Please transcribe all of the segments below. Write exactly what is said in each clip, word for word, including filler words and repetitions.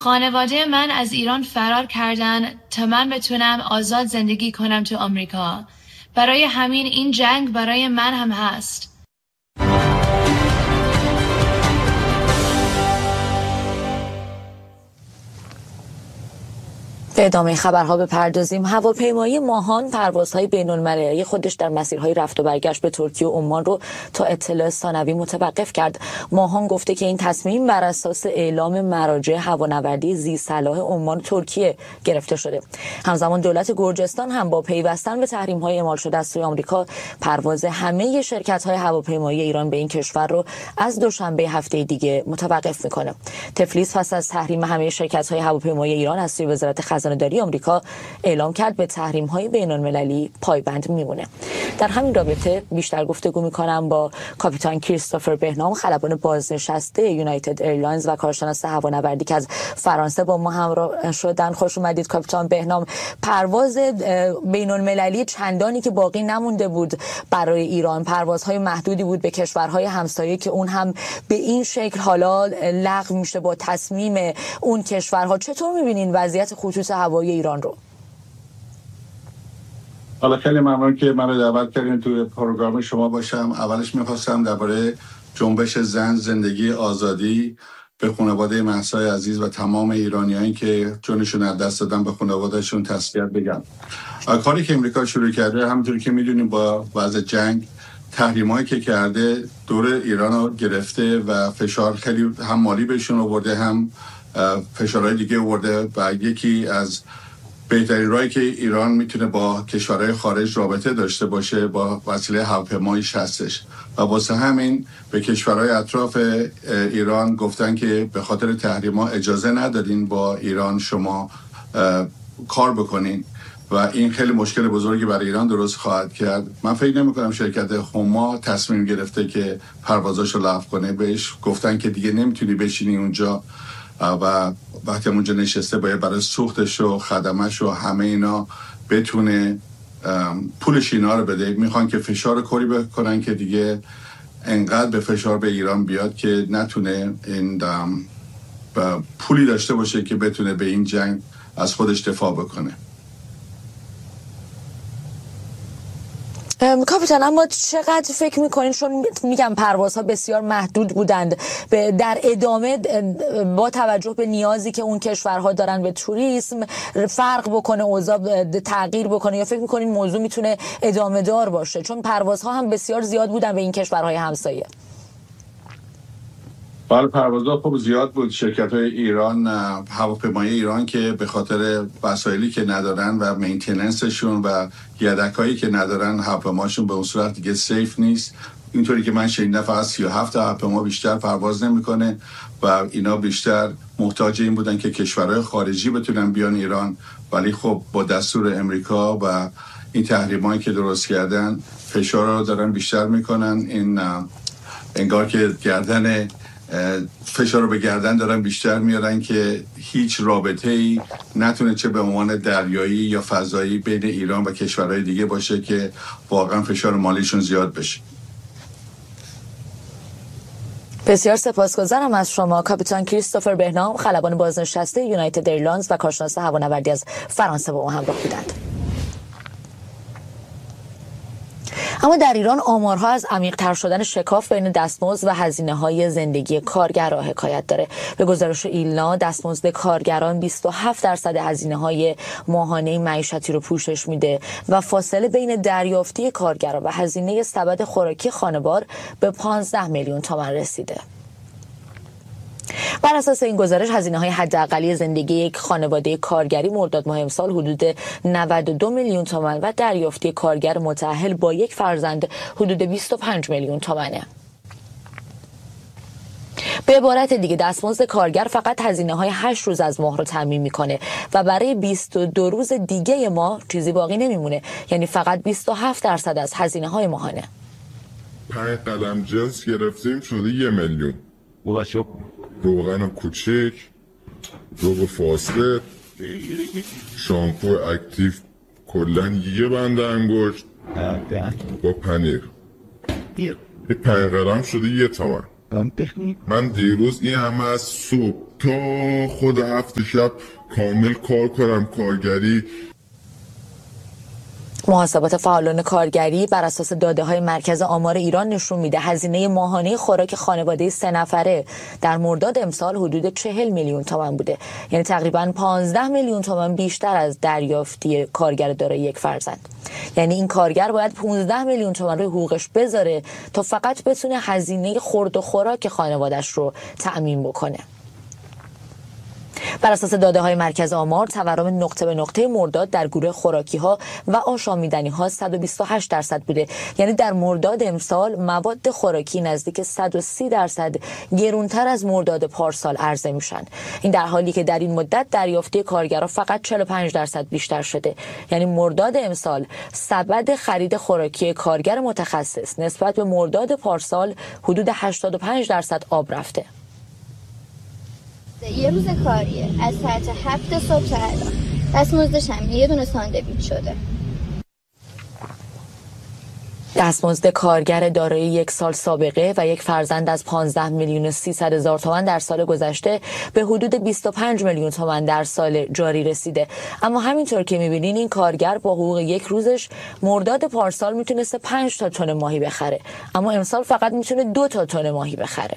خانواده من از ایران فرار کردن تا من بتونم آزاد زندگی کنم تو آمریکا. برای همین این جنگ برای من هم هست. به ادامه خبرها بپردازیم. هواپیمایی ماهان پروازهای بین‌المللی خودش در مسیرهای رفت و برگشت به ترکیه و عمان رو تا اطلاع ثانوی متوقف کرد. ماهان گفته که این تصمیم بر اساس اعلام مراجع هوانوردی ذی‌صلاح عمان و ترکیه گرفته شده. همزمان دولت گرجستان هم با پیوستن به تحریم‌های اعمال شده از سوی آمریکا پرواز همه شرکت‌های هواپیمایی ایران به این کشور رو از دوشنبه هفته دیگه متوقف می‌کنه. تفلیس پس از تحریم همه شرکت‌های هواپیمایی ایران از سوی وزارت خزانه‌داری آمریکا اعلام کرد به تحریم‌های بین‌المللی پایبند میمونه. در همین رابطه بیشتر گفتگو می‌کنم با کاپیتان کریستوفر بهنام، خلبان بازنشسته یونایتد ایرلاینز و کارشناس هوانوردی که از فرانسه با ما همراه شدن. خوش اومدید کاپیتان بهنام. پرواز بین‌المللی چندانی که باقی نمونده بود برای ایران، پروازهای محدودی بود به کشورهای همسایه که اون هم به این شکل حالا لغو میشه با تصمیم اون کشورها. چطور می‌بینین وضعیت خطوط هوایی ایران رو؟ حالا خیلی ممنون که منو دعوت کردین توی پروگرام شما باشم. اولش می‌خواستم درباره جنبش زن، زندگی، آزادی به خانواده مهسای عزیز و تمام ایرانیایی که جونشون از دست دادن به خانواده‌شون تسلیت بگم. کاری که امریکا شروع کرده، همونطوری که می‌دونیم با وضع جنگ، تحریمایی که کرده دور ایران رو گرفته و فشار خیلی هم مالی بهشون آورده، هم فشارهای دیگه آورده و یکی از بهترین راهی که ایران میتونه با کشورهای خارج رابطه داشته باشه با وسیله هواپیماییش هستش و واسه همین به کشورهای اطراف ایران گفتن که به خاطر تحریما اجازه ندادین با ایران شما کار بکنین و این خیلی مشکل بزرگی برای ایران درست خواهد کرد. من فکر نمی کنم شرکت هما تصمیم گرفته که پروازاشو لغو کنه. بهش گفتن که دیگه نمیتونی بشینی اونجا و وقتی اونجا نشسته باید برای سوختش و خدمش و همه اینا بتونه پولش اینا رو بده. میخوان که فشار کاری بکنن که دیگه انقدر به فشار به ایران بیاد که نتونه این پولی داشته باشه که بتونه به این جنگ از خودش دفاع بکنه. کاپیتان، اما چقدر فکر میکنین، چون میگم پروازها بسیار محدود بودند، در ادامه با توجه به نیازی که اون کشورها دارن به توریسم فرق بکنه، اوضاع تغییر بکنه، یا فکر میکنین موضوع میتونه ادامه دار باشه چون پروازها هم بسیار زیاد بودن به این کشورهای همسایه؟ بله، پروازها خوب زیاد بود. شرکت‌های ایران، هواپیمایی ایران که به خاطر وسایلی که ندارن و مینتیننسشون و یدکایی که ندارن هواپیماشون به اون صورت دیگه سیف نیست. اینطوری که من شنیدم فقط سی و هفت هواپیما بیشتر پرواز نمیکنه و اینا بیشتر محتاج این بودن که کشورهای خارجی بتونن بیان ایران، ولی خب با دستور امریکا و این تحریمایی که درست کردن فشار رو دارن بیشتر میکنن. این انگار که گردن فشار رو به گردن دارن بیشتر میارن که هیچ رابطه‌ای نتونه چه به عنوان دریایی یا فضایی بین ایران و کشورهای دیگه باشه که واقعا فشار مالیشون زیاد بشه. بسیار سپاسگزارم از شما کاپیتان کریستوفر بهنام، خلبان بازنشسته یونایتد ایرلاینز و کارشناس هوانوردی از فرانسه با ما همراه بودند. اما در ایران آمارها از عمیق‌تر شدن شکاف بین دستمزد و هزینه‌های زندگی کارگرها حکایت داره. به گزارش ایلنا دستمزد کارگران بیست و هفت درصد هزینه‌های ماهانه معیشتی رو پوشش میده و فاصله بین دریافتی کارگرها و هزینه سبد خوراکی خانوار به پانزده میلیون تومان رسیده. بر اساس این گزارش هزینه‌های حداقلی زندگی یک خانواده کارگری مرداد ماه امسال حدود نود و دو میلیون تومان و دریافتی کارگر متأهل با یک فرزند حدود بیست و پنج میلیون تومانه. به عبارت دیگه دستمزد کارگر فقط هزینه‌های هشت روز از ماه رو تامین میکنه و برای بیست و دو روز دیگه ماه چیزی باقی نمیمونه، یعنی فقط بیست و هفت درصد از هزینه‌های ماهانه. پنج قلم جنس گرفتیم شده یه میلیون. روغن کوچک، روغ فاسد، شامپو اکتیو کلن یه بند انگشت با پنیر. یه پنج قلم شده یه تومن. من دیروز این همه از سوپ تا خود هفته شب کامل کار کنم کارگری. محاسبات فعالان کارگری بر اساس داده‌های مرکز آمار ایران نشون میده هزینه ماهانه خوراک خانواده سه نفره در مرداد امسال حدود چهل میلیون تومان بوده، یعنی تقریباً پانزده میلیون تومان بیشتر از دریافتی کارگر دارای یک فرزند. یعنی این کارگر باید پانزده میلیون تومان روی حقوقش بذاره تا فقط بتونه هزینه خورد و خوراک خانواده‌اش رو تأمین بکنه. بر اساس داده‌های مرکز آمار تورم نقطه به نقطه مرداد در گروه خوراکی‌ها و آشامیدنی‌ها صد و بیست و هشت درصد بوده، یعنی در مرداد امسال مواد خوراکی نزدیک صد و سی درصد گرانتر از مرداد پارسال عرضه میشن. این در حالی که در این مدت دریافتی کارگرها فقط چهل و پنج درصد بیشتر شده، یعنی مرداد امسال سبد خرید خوراکی کارگر متخصص نسبت به مرداد پارسال حدود هشتاد و پنج درصد آب رفته. یه روز کاریه از ساعت هفت صبح تا الان دستمزدش هم یه دونه ساندویچ شده. دستمزد کارگر دارای یک سال سابقه و یک فرزند از پانزده میلیون و سیصد هزار تومان در سال گذشته به حدود بیست و پنج میلیون تومان در سال جاری رسیده. اما همینطور که میبینین این کارگر با حقوق یک روزش مرداد پارسال میتونسته پنج تا تن ماهی بخره، اما امسال فقط میتونه دو تا تن ماهی بخره.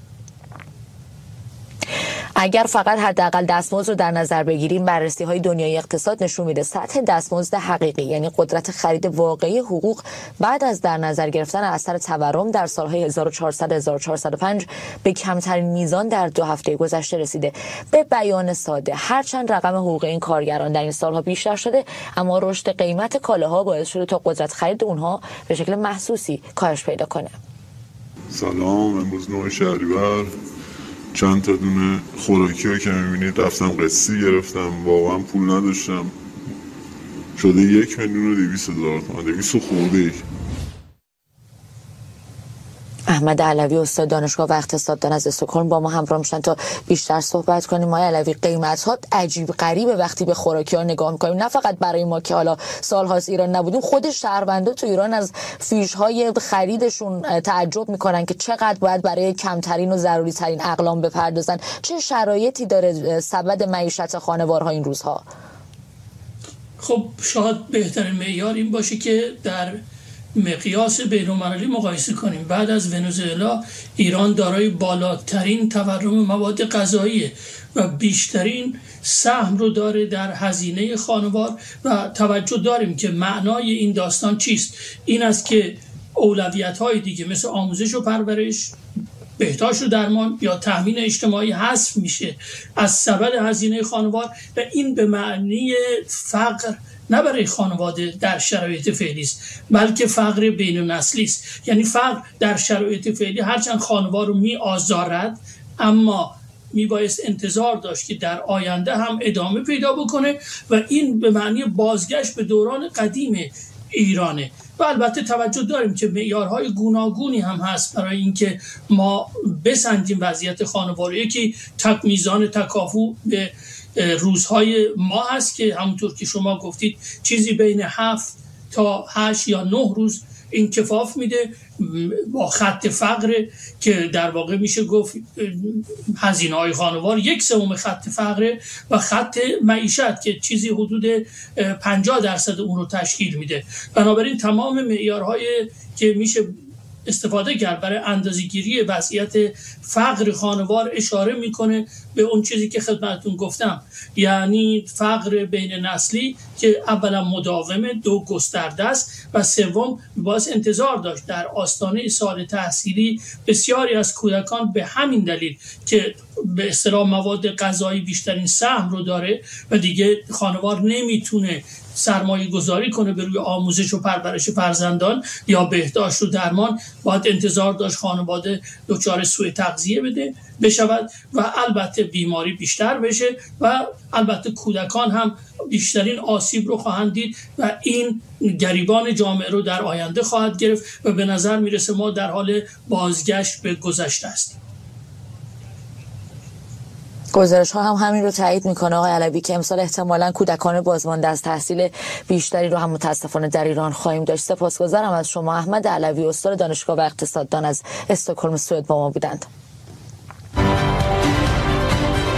اگر فقط حداقل دستمزد رو در نظر بگیریم، بررسی‌های دنیای اقتصاد نشون میده سطح دستمزد حقیقی، یعنی قدرت خرید واقعی حقوق بعد از در نظر گرفتن اثر تورم در سالهای هزار و چهارصد تا هزار و چهارصد و پنج به کمترین میزان در دو هفته گذشته رسیده. به بیان ساده، هرچند رقم حقوق این کارگران در این سالها بیشتر شده، اما رشد قیمت کالاها باعث شده تا قدرت خرید اونها به شکل محسوسی کاهش پیدا کنه. سلام، امروز نه شهریور. چند تا دونه خوراکی ها که میبینید رفتم قسطی گرفتم، واقعا پول نداشتم، شده یک میلیون و دویست هزار تومان، دویست و خورده ای. احمد علوی استاد دانشگاه و اقتصاددان از استکهلم با ما همراه میشن تا بیشتر صحبت کنیم. ما علوی، قیمت ها عجیب غریبه وقتی به خوراکی ها نگاه میکنیم، نه فقط برای ما که حالا سالهاست ایران نبودیم، خود شهروندا تو ایران از فیش های خریدشون تعجب میکنن که چقدر باید برای کمترین و ضروری ترین اقلام بپردازن. چه شرایطی داره سبد معیشت خانوارها این روزها؟ خب شاید بهترین معیار این باشه که در مقیاس بین‌المللی مقایسه کنیم. بعد از ونزوئلا ایران دارای بالاترین تورم مواد غذایی و بیشترین سهم رو داره در هزینه خانوار و توجه داریم که معنای این داستان چیست. این است که اولویت‌های دیگه مثل آموزش و پرورش، بهداشت و درمان یا تامین اجتماعی حذف میشه از سبد هزینه خانوار و این به معنی فقر نه برای خانواده در شرایط فعلی است، بلکه فقر بین النسلی است. یعنی فقر در شرایط فعلی هرچند خانوار رو می آزارد، اما می بایست انتظار داشت که در آینده هم ادامه پیدا بکنه و این به معنی بازگشت به دوران قدیم ایرانه. و البته توجه داریم که معیارهای گوناگونی هم هست برای اینکه ما بسنجیم وضعیت خانوار. یکی تک میزان تکافؤ به روزهای ما هست که همونطور که شما گفتید چیزی بین هفت تا هشت یا نه روز انکفاف میده با خط فقر که در واقع میشه گفت هزینه های خانوار یک سوم خط فقر و خط معیشت که چیزی حدود پنجاه درصد اون رو تشکیل میده. بنابراین تمام معیارهای که میشه استفاده کرد برای اندازه‌گیری وضعیت فقر خانوار اشاره میکنه به اون چیزی که خدمتتون گفتم، یعنی فقر بین نسلی که اولا مداومه، دو گسترده است و سوم باعث انتظار داشت در آستانه سال تحصیلی بسیاری از کودکان به همین دلیل که به اصطلاح مواد غذایی بیشترین سهم رو داره و دیگه خانوار نمیتونه سرمایه گذاری کنه به روی آموزش و پرورش فرزندان یا بهداشت و درمان، باید انتظار داشت خانواده دچار سوء تغذیه بده بشود و البته بیماری بیشتر بشه و البته کودکان هم بیشترین آسیب رو خواهند دید و این گریبان جامعه رو در آینده خواهد گرفت و به نظر میرسه ما در حال بازگشت به گذشته هستیم. گزارش ها هم همین رو تایید میکنه آقای علوی که امسال احتمالاً کودکان بازمانده از تحصیل بیشتری رو هم متاسفانه در ایران خواهیم داشت. سپاسگزارم از شما. احمد علوی استاد دانشگاه و اقتصاددان از استکهلم سوئد با ما بودند.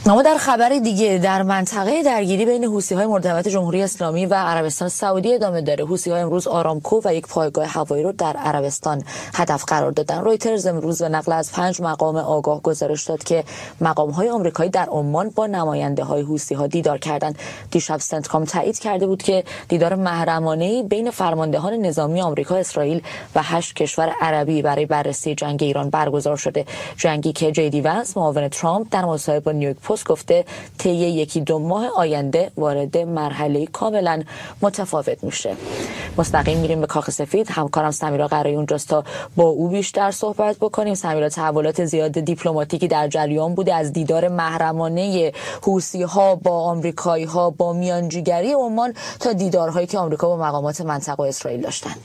اما در خبر دیگه در منطقه درگیری بین حوثی‌های مرده‌های جمهوری اسلامی و عربستان سعودی ادامه داره. حوثی‌ها امروز آرامکو و یک پایگاه هوایی رو در عربستان هدف قرار دادن. رویترز امروز به نقل از پنج مقام آگاه گزارش داد که مقام‌های آمریکایی در عمان با نماینده‌های حوثی‌ها دیدار کردند. دیشب سنتکام تایید کرده بود که دیدار محرمانه‌ای بین فرماندهان نظامی آمریکا، اسرائیل و هشت کشور عربی برای بررسی جنگ ایران برگزار شده. جنگی که جی دی ونس معاون ترامپ در مصاحبه با نیویورک پست گفته طی یکی دو ماه آینده وارد مرحله کاملا متفاوت میشه. مستقیم میریم به کاخ سفید. همکارم سمیرا قرایی اونجاست تا با او بیشتر صحبت بکنیم. سمیرا، تحولات زیاد دیپلماتیکی در جریان بوده از دیدار محرمانه حوثی‌ها با آمریکایی‌ها با میانجیگری عمان تا دیدارهایی که آمریکا با مقامات منطقه و اسرائیل داشتند.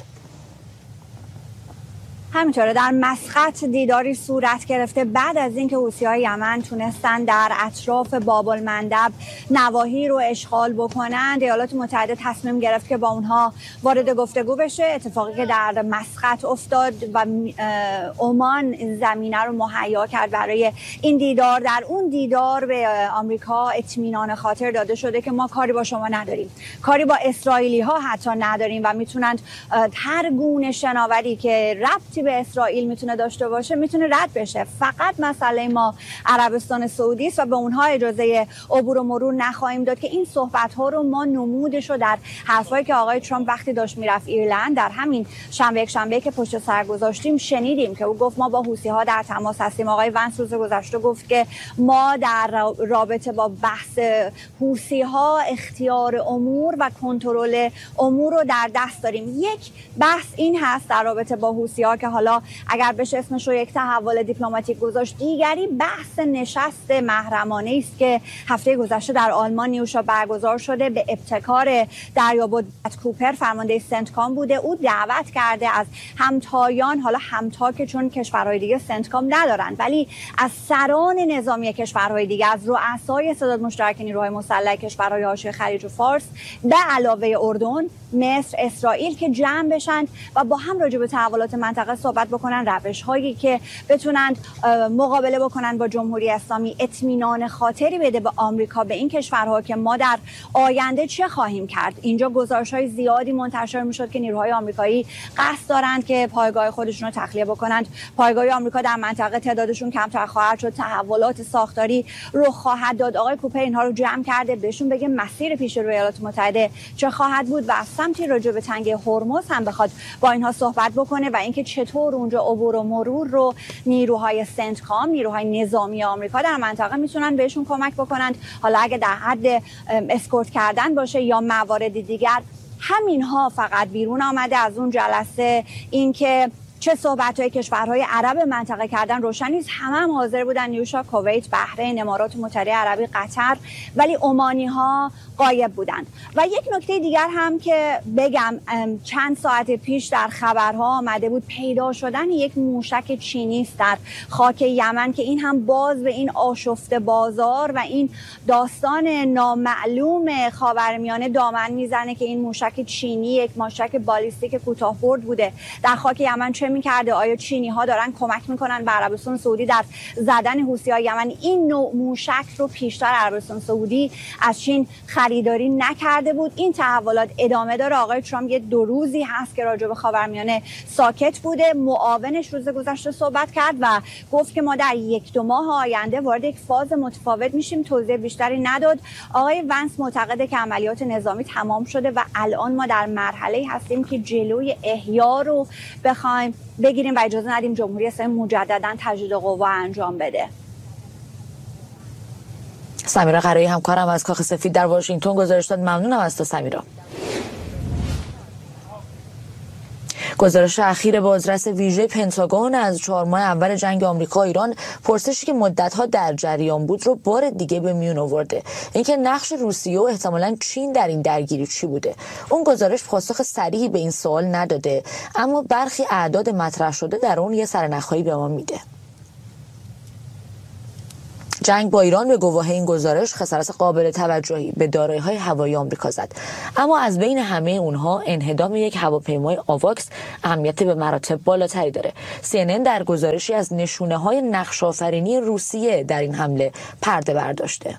همینطوره در مسقط دیداری صورت گرفته بعد از اینکه حوثی‌های یمن تونستن در اطراف باب المندب نواحی رو اشغال بکنند، ایالات متحده تصمیم گرفت که با اونها وارد گفتگو بشه. اتفاقی که در مسقط افتاد و عمان زمینه رو مهیا کرد برای این دیدار. در اون دیدار به آمریکا اطمینان خاطر داده شده که ما کاری با شما نداریم، کاری با اسرائیلی ها حتی نداریم و میتونند هر گونه شناوری که ربطی به اسرائیل میتونه داشته باشه میتونه رد بشه. فقط مسئله ما عربستان سعودی است و به اونها اجازه عبور و مرور نخواهیم داد که این صحبت ها رو ما نمودش رو در حرفایی که آقای ترامپ وقتی داشت میرفت ایرلند در همین شنبه یک شنبه که پشت سر گذاشتیم شنیدیم که او گفت ما با حوثی ها در تماس هستیم. آقای ونس روز گذشته گفت که ما در رابطه با بحث حوثی ها اختیار امور و کنترل امور رو در دست داریم. یک بحث این هست در رابطه با حوثی ها که حالا اگر بشه اسمش رو یک تحول دیپلماتیک گذاشت. دیگری بحث نشست محرمانه است که هفته گذشته در آلمان نیوشا برگزار شده به ابتکار دریابد کوپر فرمانده سنتکام بوده. او دعوت کرده از همتایان، حالا همتا که چون کشورهای دیگه سنتکام ندارن، ولی از سران نظامی کشورهای دیگه، از رؤسای ستاد مشترک نیروهای مسلح کشورهای حاشیه خلیج و فارس به علاوه اردن، مصر، اسرائیل که جمع بشن و با هم راجع به تحولات منطقه صحبت بکنن، روش هایی که بتونن مقابله بکنن با جمهوری اسلامی، اطمینان خاطری بده به آمریکا، به این کشورها که ما در آینده چه خواهیم کرد. اینجا گزارش های زیادی منتشر میشد که نیروهای آمریکایی قصد دارند که پایگاه خودشون رو تخلیه بکنند. پایگاه آمریکا در منطقه تعدادشون کمتر خواهد شد، تحولات ساختاری رخ خواهد داد. آقای کوپر اینها رو جمع کرده بهشون بگه مسیر پیش روی ایالات متحده چه خواهد بود و از سمتی راجع به تنگه هرمز هم بخواد با اینها صحبت بکنه و اینکه چطور اونجا عبور و مرور رو نیروهای سنتکام، نیروهای نظامی آمریکا در منطقه میتونن بهشون کمک بکنند. حالا اگه در حد اسکورت کردن باشه یا موارد دیگر، همینها فقط بیرون آمده از اون جلسه. اینکه چه صحبت‌های کشورهای عرب منطقه کردن روشن نیست. همه هم حاضر بودن، نیوشا، کویت، بحرین، امارات متحده عربی، قطر، ولی عمانی‌ها غایب بودند. و یک نکته دیگر هم که بگم، چند ساعت پیش در خبرها آمده بود پیدا شدن یک موشک چینی است در خاک یمن که این هم باز به این آشفته بازار و این داستان نامعلوم خاورمیانه دامن میزنه که این موشک چینی یک موشک بالیستیک کوتاه‌برد بوده در خاک یمن. چه می‌کرده؟ آیا چینی‌ها دارن کمک می‌کنن به عربستان سعودی در زدن حوثی‌های یمن؟ این نوع موشک رو پیشتر عربستان سعودی از چین خریداری نکرده بود. این تحولات ادامه داره. آقای ترامپ یه دو روزی هست که راجع به خاورمیانه ساکت بوده. معاونش روز گذشته صحبت کرد و گفت که ما در یک دو ماه آینده وارد یک فاز متفاوت میشیم. توضیح بیشتری نداد. آقای ونس معتقده که عملیات نظامی تمام شده و الان ما در مرحله‌ای هستیم که جلوی احیا رو بخوایم بگیریم و اجازه ندیم جمهوری اسلامی مجددا تجدید قوا انجام بده. سمیرا قرایی همکارم از کاخ سفید در واشنگتن گزارش داد. ممنونم از تو سمیرا. گزارش اخیر بازرس ویژه پنتاگون از چهار ماه اول جنگ آمریکا ایران پرسشی که مدت‌ها در جریان بود رو بار دیگه به میون آورده. اینکه نقش روسیه و احتمالاً چین در این درگیری چی بوده. اون گزارش پاسخ صریحی به این سوال نداده، اما برخی اعداد مطرح شده در اون یه سرنخ‌هایی به ما میده. جنگ با ایران به گواهی این گزارش خسارت قابل توجهی به دارایی‌های هوایی آمریکا زد، اما از بین همه اونها انهدام یک هواپیمای آواکس اهمیت به مراتب بالاتری داره. سی ان ان در گزارشی از نشونه‌های نقش‌آفرینی روسیه در این حمله پرده برداشته.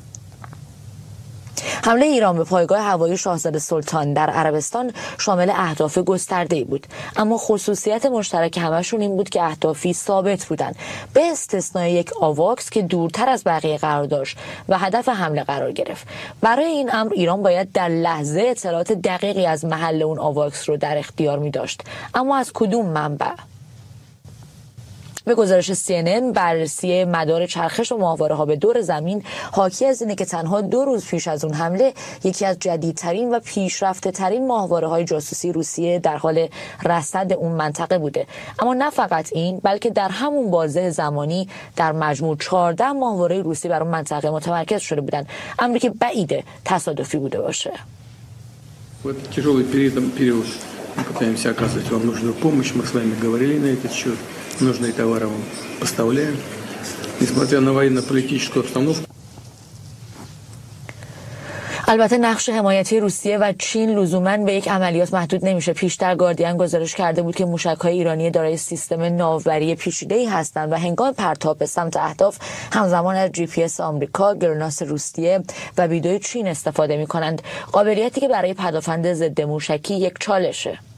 حمله ایران به پایگاه هوایی شاهزاده سلطان در عربستان شامل اهداف گسترده‌ای بود، اما خصوصیت مشترک همشون این بود که اهدافی ثابت بودن، به استثنای یک آواکس که دورتر از بقیه قرار داشت و هدف حمله قرار گرفت. برای این امر ایران باید در لحظه اطلاعات دقیقی از محل اون آواکس رو در اختیار می داشت، اما از کدوم منبع؟ به گزارش سی ان ان بررسی مدار چرخش و ماهواره‌ها به دور زمین حاکی از اینه که تنها دو روز پیش از اون حمله یکی از جدیدترین و پیشرفته ترین ماهواره‌های جاسوسی روسیه در حال رصد اون منطقه بوده. اما نه فقط این، بلکه در همون بازه زمانی در مجموع چهارده ماهواره روسی بر اون منطقه متمرکز شده بودن، امری که بعیده تصادفی بوده باشه. Пытаемся оказывать вам нужную помощь. Мы с вами говорили на этот счет. Нужные товары вам поставляем. Несмотря на военно-политическую обстановку. البته نقش حمایتی روسیه و چین لزوماً به یک عملیات محدود نمیشه. پیشتر گاردین گزارش کرده بود که موشک‌های ایرانی دارای سیستم ناوبری پیچیده‌ای هستند و هنگام پرتاب به سمت اهداف همزمان از جی پی اس آمریکا، گرناس روسیه و ویدئوی چین استفاده می‌کنند. قابلیتی که برای پدافند ضد موشکی یک چالشه.